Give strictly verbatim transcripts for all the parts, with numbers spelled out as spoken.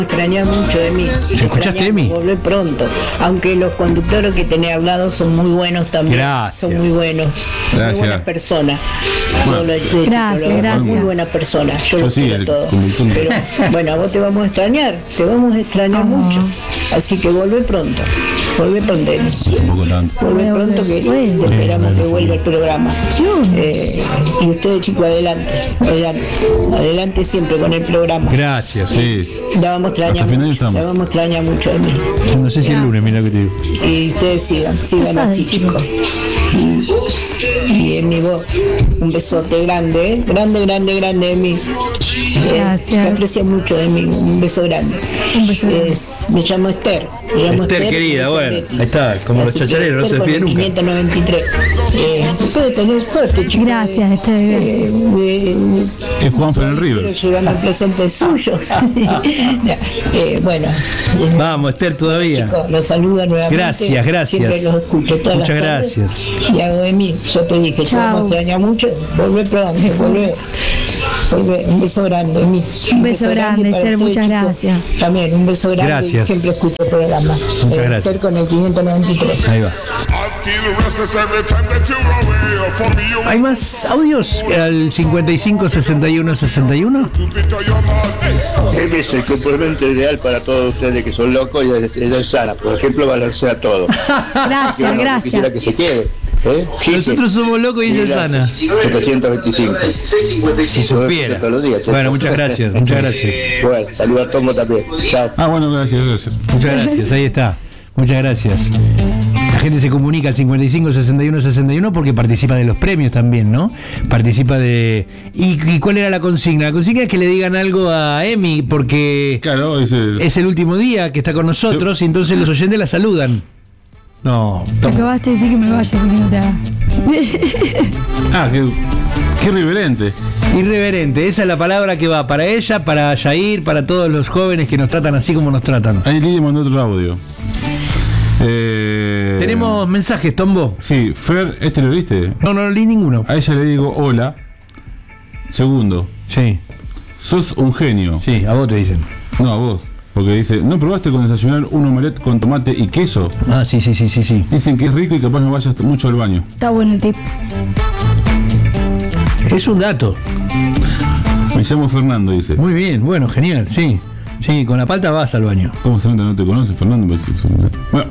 Extrañas mucho de mí. ¿Escuchaste, Emi? Volvé pronto. Aunque los conductores que tenés al lado son muy buenos también. Gracias. Son muy buenos. Son muy buenas personas. Bueno. Yo lo, gracias, yo lo, gracias. Muy buena persona. Yo, Yo lo sí, quiero el todo. conductor. Pero bueno, a vos te vamos a extrañar. Te vamos a extrañar Oh. mucho. Así que volvé pronto. Volvé pronto, Emi. Tampoco tanto. Volvé pronto que Bueno. te esperamos que vuelva el programa. Eh, y ustedes, chicos, adelante. Adelante. Adelante siempre con el programa. Gracias. Sí. La vamos a extrañar Hasta fin de año mucho. estamos. La vamos a extrañar mucho, Emi. No sé si el lunes, mira lo que te digo. Y ustedes sigan, sigan sabe, así, chico. chicos. Y, y Emi, vos, un besote grande, ¿eh? Grande, grande, grande, Emi. Gracias. Te aprecio mucho, Emi. Un beso grande. Un beso grande. Es- me llamo Esther. Me llamo Esther, querida, beso bueno, Betty. ahí está, como los Así que chachareros, no se Esther con despide el nunca. quinientos noventa y tres. Eh, puede tener suerte, chicos. Gracias, Esther. Eh, eh, Es Juan Ferrer quiero River. llevarme presentes suyos. Ya, eh, bueno, eh, Vamos, Esther, todavía. chicos, los saludo nuevamente. Gracias, gracias. Siempre los escucho todas Muchas las tardes. gracias. Y hago de mí, yo te dije, yo Chao. me extraña mucho. Volvé pronto, volvé. Volvé. Un beso grande, Emi. Un beso grande, para Esther, ustedes, muchas chicos. gracias. También, un beso grande. Gracias. Siempre escucho el programa. Muchas Eh, gracias. Esther con el quinientos noventa y tres. Ahí va. I feel restless every time that you're away from me. You ¿Hay más audios? Al cincuenta y cinco, sesenta y uno, sesenta y uno. to be to your mouth. Hey. Emi es el complemento ideal para todos ustedes que son locos y ella es sana. Por ejemplo, balancea todo. Gracias, Yo no quisiera gracias. que se quede. ¿eh? Sí, Nosotros somos locos y ella es Mira, sana. setecientos veinticinco. Si supiera. Todos los días, che. Bueno, muchas gracias, muchas gracias. Bueno, saludos a Tomo también. Chao. Ah, bueno, gracias, gracias. Muchas gracias, ahí está. Muchas gracias. La gente se comunica al cincuenta y cinco, sesenta y uno, sesenta y uno porque participa de los premios también, ¿no? Participa de... ¿Y, y cuál era la consigna? La consigna es que le digan algo a Emi porque Claro, ese es el último día que está con nosotros y entonces los oyentes la saludan. No, toma. Acabaste de decir que me vayas y que no te haga. Ah, qué, qué irreverente. Irreverente, esa es la palabra que va para ella, para Yair, para todos los jóvenes que nos tratan así como nos tratan. Ahí Lidia mandó otro audio. Eh, Tenemos mensajes, Tombo. Sí, Fer, ¿este lo viste? No, no leí ninguno. A ella le digo hola. Segundo, Sí, sos un genio. sí, a vos te dicen. No, a vos. Porque dice, ¿no probaste con desayunar un omelette con tomate y queso? Ah, sí, sí, sí, sí, sí. Dicen que es rico y capaz no vayas mucho al baño. Está bueno el tip. Es un dato. Me llamo Fernando, dice. Muy bien, bueno, genial, sí. Sí, con la palta vas al baño. ¿Cómo se nota no te conoce, Fernando? Pues, es un- Bueno,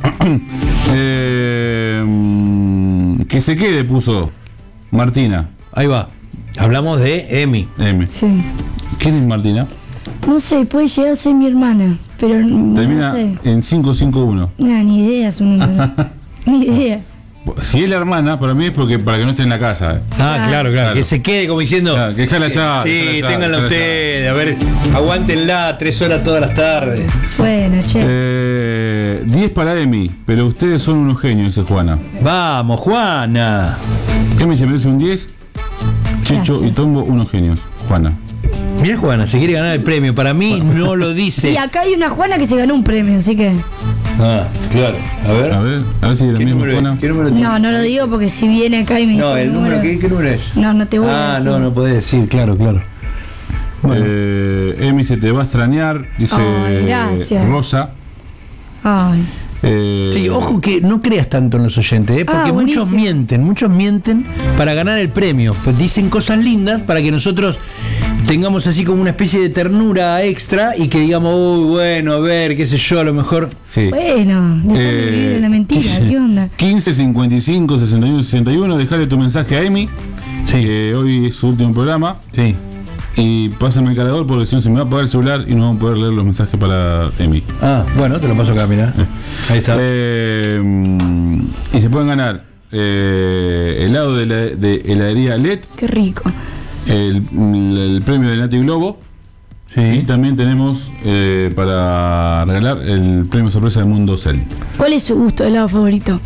eh, mm, que se quede, puso Martina. Ahí va. Hablamos de Emi. M. Sí. ¿Quién es Martina? No sé, puede llegar a ser mi hermana, pero no Termina sé. en cinco cinco uno. Nada, ni idea su número. Ni idea. Si es la hermana, para mí es porque para que no esté en la casa. eh. Ah, Claro. claro, claro. Claro. Que se quede como diciendo. Claro, que déjala allá, Sí, déjala allá, ténganla déjala ustedes. A ver, aguántenla tres horas todas las tardes. Bueno, che. Eh, diez para Emi, pero ustedes son unos genios, dice Juana. Vamos, Juana. Emi se merece un diez, Checho Gracias. y Tombo unos genios. Juana. Mira, Juana, se quiere ganar el premio. Para mí no lo dice. Y acá hay una Juana que se ganó un premio, así que. Ah, claro. A ver. A ver, a ver si es la ¿Qué misma número Juana. es? ¿Qué número tiene? No, no lo digo porque si viene acá y me dice. No, el número, ¿qué, qué número es? No, no te voy a Ah, decir. no, no podés decir, claro, claro. Bueno. Eh, Emi se te va a extrañar, dice Ay, gracias. Rosa. Ay. Eh, Sí, ojo que no creas tanto en los oyentes, ¿eh? porque Ah, muchos buenísimo. mienten, muchos mienten para ganar el premio. Pues dicen cosas lindas para que nosotros tengamos así como una especie de ternura extra y que digamos, uy, bueno, a ver, qué sé yo, a lo mejor. Sí. Bueno, déjame Eh, vivir en la mentira, ¿qué onda? quince cincuenta y cinco sesenta y uno sesenta y uno, dejale tu mensaje a Emi. Sí. Que hoy es su último programa. Sí. Y pásame el cargador porque si no se me va a apagar el celular y no vamos a poder leer los mensajes para Emi. Ah, bueno, te lo paso acá, mira. Ahí está. Eh, mm, y se pueden ganar eh, helado de, la, de heladería L E D, Qué rico. el, el premio del Nati Globo. Y Sí. también tenemos eh, para regalar el premio sorpresa del Mundo Cell. ¿Cuál es su gusto de helado favorito?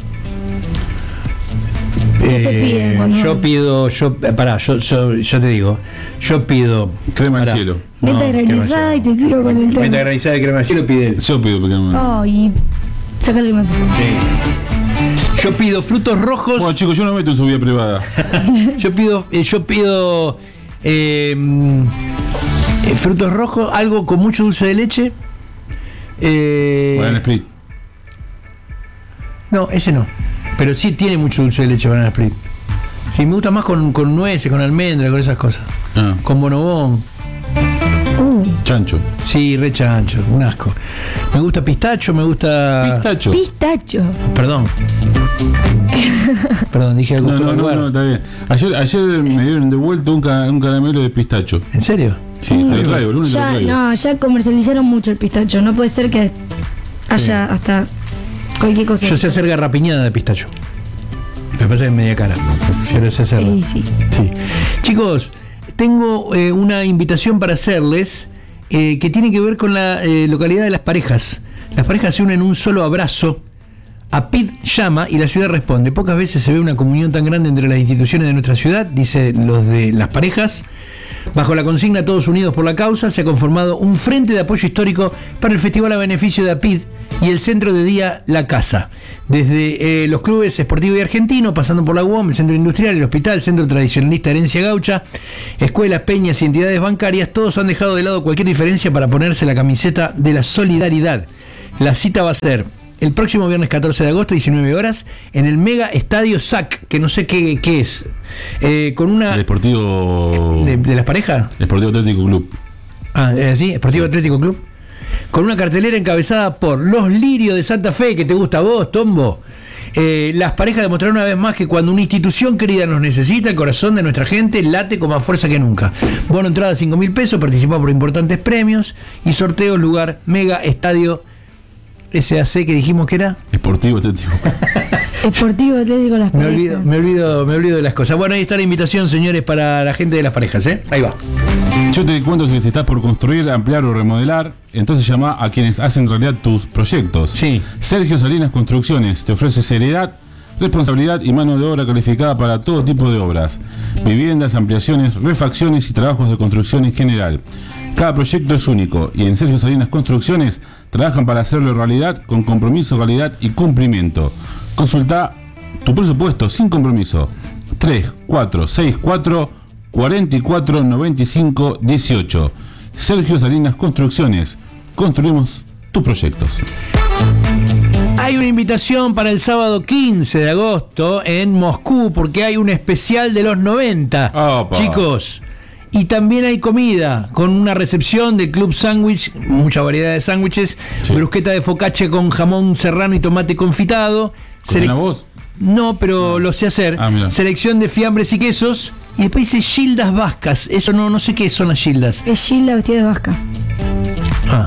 ¿Qué se pide cuando- Eh, Yo pido, yo, eh, pará, yo, yo, yo te digo, yo pido Crema al pará. cielo. Menta No, crema al granizada y cielo. te tiro con el Menta tema. granizada de crema al cielo pide él. Yo pido porque no me... Oh, y sácale el mate. Yo pido frutos rojos. Bueno, chicos, yo no meto en su vida privada. Yo pido, eh, yo pido eh, mm, eh, frutos rojos, algo con mucho dulce de leche Eh, Banana Split. no, ese no. Pero sí tiene mucho dulce de leche Banana Split. Sí, me gusta más con, con nueces, con almendra, con esas cosas. Ah, Con bonobón. Uh, chancho. Sí, re chancho, un asco. Me gusta pistacho, me gusta... Pistacho. pistacho. Perdón. Perdón, dije algo No, fuera no, de no, lugar. no, está bien. Ayer, ayer me dieron de vuelta un, ca- un caramelo de pistacho. ¿En serio? Sí, te lo traigo, el lunes te lo Ya, traigo. no, ya comercializaron mucho el pistacho. No puede ser que haya hasta cualquier cosa. Yo sé hacer garrapiñada de pistacho. Lo que pasa es que es media cara. Pero sé hacerlo. Sí, sí. Sí. Chicos, tengo eh, una invitación para hacerles eh, que tiene que ver con la eh, localidad de Las Parejas. Las parejas se unen en un solo abrazo. APID llama y la ciudad responde. Pocas veces se ve una comunión tan grande entre las instituciones de nuestra ciudad, dice los de Las Parejas. Bajo la consigna Todos Unidos por la Causa, se ha conformado un frente de apoyo histórico para el festival a beneficio de APID y el centro de día La Casa. Desde eh, los clubes Sportivo y Argentino, pasando por la U O M, el Centro Industrial, el Hospital, Centro Tradicionalista Herencia Gaucha, escuelas, peñas y entidades bancarias, todos han dejado de lado cualquier diferencia para ponerse la camiseta de la solidaridad. La cita va a ser el próximo viernes catorce de agosto, diecinueve horas, en el Mega Estadio S A C, que no sé qué, qué es, eh, con una... El Deportivo. ¿De, de Las Parejas? Deportivo Atlético Club. Ah, ¿es así? Esportivo Atlético Club. Con una cartelera encabezada por Los Lirios de Santa Fe, que te gusta a vos, Tombo. Eh, las parejas demostraron una vez más que cuando una institución querida nos necesita, el corazón de nuestra gente late con más fuerza que nunca. Bono entrada cinco mil pesos, participado por importantes premios y sorteos, lugar Mega Estadio S A C, que dijimos que era. Deportivo Atlético. Esportivo Atlético Las Me Parejas. olvido, me olvido, me olvido de las cosas. Bueno, ahí está la invitación, señores, para la gente de Las Parejas, ¿eh? Ahí va. Yo te cuento que si estás por construir, ampliar o remodelar, entonces llama a quienes hacen realidad tus proyectos. Sí. Sergio Salinas Construcciones te ofrece seriedad, responsabilidad y mano de obra calificada para todo tipo de obras, viviendas, ampliaciones, refacciones y trabajos de construcción en general. Cada proyecto es único y en Sergio Salinas Construcciones trabajan para hacerlo realidad con compromiso, calidad y cumplimiento. Consulta tu presupuesto sin compromiso. tres cuatro seis cuatro, cuatro cuatro nueve cinco uno ocho. Sergio Salinas Construcciones. Construimos tus proyectos. Hay una invitación para el sábado quince de agosto en Moscú, porque hay un especial de los noventa. Opa. Chicos. Y también hay comida, con una recepción del Club Sándwich, mucha variedad de sándwiches, Sí. brusqueta de focaccia con jamón serrano y tomate confitado. ¿Cocina vos? No, pero lo sé hacer. Ah, mira. Selección de fiambres y quesos. Y después dice gildas vascas. Eso no, no sé qué son las gildas. Es Gilda vestida de vasca. Ah.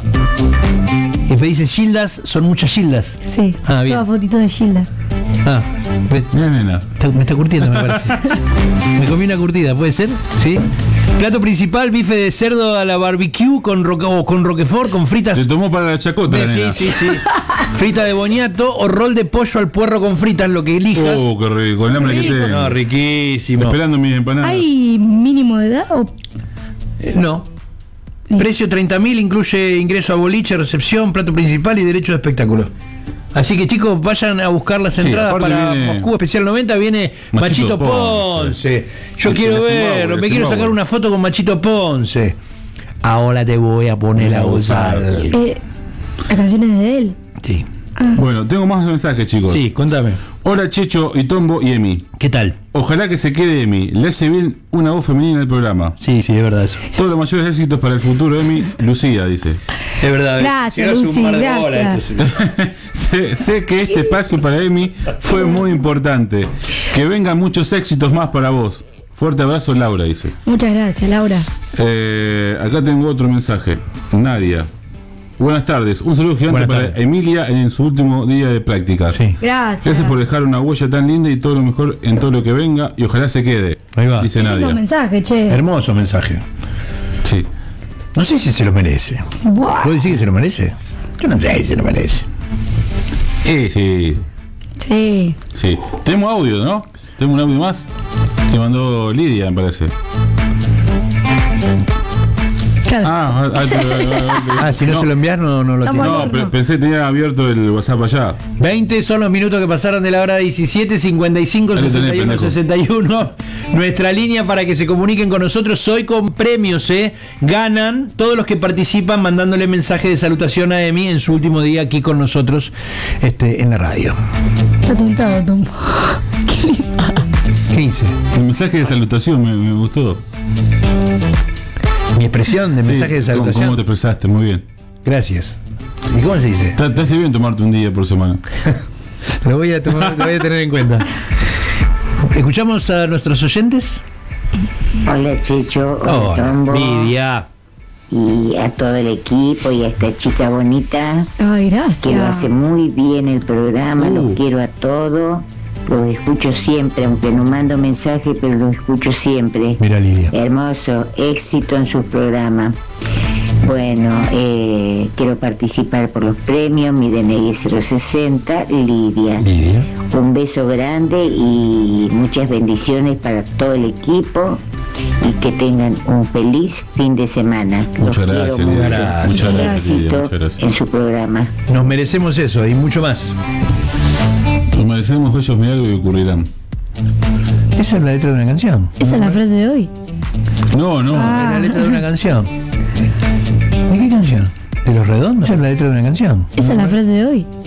Y después dice gildas, son muchas gildas. Sí. Ah, bien. Toda fotito de Gilda. Ah, ve- Mira, nena. Está- me está curtiendo, me parece. Me comí una curtida, ¿puede ser? ¿Sí? Plato principal, bife de cerdo a la barbecue con, roque, o con roquefort, con fritas. Te tomó para la chacota, Sí, nena. sí, sí. Frita de boñato o rol de pollo al puerro con fritas, lo que elijas. Oh, qué rico, el hambre que Rico, tengo. no, riquísimo. Esperando mis empanadas. ¿Hay mínimo de edad o Eh, no. Precio treinta mil, incluye ingreso a boliche, recepción, plato principal y derecho de espectáculo. Así que chicos, vayan a buscar las Sí, entradas aparte para viene Moscú Especial noventa. Viene Machito, Machito Ponce. Ponce. Yo Sí, quiero de Zimbabue, verlo, de me quiero Zimbabue. sacar una foto con Machito Ponce. Ahora te voy a poner a gozar. eh, las canciones de él? Sí. Bueno, tengo más mensajes, chicos. Sí, contame. Hola, Checho y Tombo y Emi. ¿Qué tal? Ojalá que se quede Emi. Le hace bien una voz femenina al programa. Sí, sí, es verdad eso. Todos los mayores éxitos para el futuro, Emi. Lucía, dice. Es verdad. Gracias, llegó hace Lucy, un par de gracias. horas, esto sé, sé que este espacio para Emi fue muy importante. Que vengan muchos éxitos más para vos. Fuerte abrazo, Laura, dice. Muchas gracias, Laura. Eh, acá tengo otro mensaje. Nadia. Buenas tardes. Un saludo gigante Buenas para tardes. Emilia en su último día de prácticas. Sí. Gracias. Gracias por dejar una huella tan linda y todo lo mejor en todo lo que venga y ojalá se quede. Ahí va. Dice Qué lindo Nadia. mensaje, che. Hermoso mensaje. Sí. No sé si se lo merece. Buah. ¿Vos decís que se lo merece? Yo no sé si se lo merece. Eh, sí. Sí. Sí. Tenemos audio, ¿no? Tenemos un audio más que mandó Lidia, me parece. Claro. Ah, ah, te- Ah, si no, se lo envías, no, no lo Estamos tiene. al No, pe- horno. pensé que tenía abierto el WhatsApp allá. veinte son los minutos que pasaron de la hora diecisiete, cincuenta y cinco, Ahí lo tenés, sesenta y uno, pendejo. sesenta y uno. Nuestra línea para que se comuniquen con nosotros hoy con premios, ¿eh? Ganan todos los que participan mandándole mensaje de salutación a Emi en su último día aquí con nosotros este, en la radio. Está tentado, Tom. ¿Qué le pasa? ¿Qué hice? El mensaje de salutación me, me gustó. Mi expresión de Sí, mensaje de ¿cómo- salutación. ¿Cómo te expresaste? Muy bien. Gracias. ¿Y cómo se dice? Te, te hace bien tomarte un día por semana. Lo voy a, tomar, lo voy a tener en cuenta. ¿Escuchamos a nuestros oyentes? Hola Checho, hola Hola, Tombo, Lidia. y a todo el equipo y a esta chica bonita Ay, que lo hace gracias. muy bien el programa, Uh. los quiero a todos, los escucho siempre, aunque no mando mensaje, pero los escucho siempre. Mira, Lidia. Hermoso, éxito en sus programas. Bueno, eh, quiero participar por los premios, mi D N I es cero sesenta, Lidia. Lidia. Un beso grande y muchas bendiciones para todo el equipo y que tengan un feliz fin de semana. Los Muchas quiero gracias, mucho. Lidia. Muchas gracias, Lidia. Éxito Muchas gracias. en su programa. Nos merecemos eso y mucho más. Nos merecemos bellos milagros y ocurrirán. Esa es la letra de una canción. Esa es la frase de hoy. No, no. Ah. Es la letra de una canción. ¿De qué canción? ¿De Los Redondos? Esa es la letra de una canción. Esa es la frase de hoy.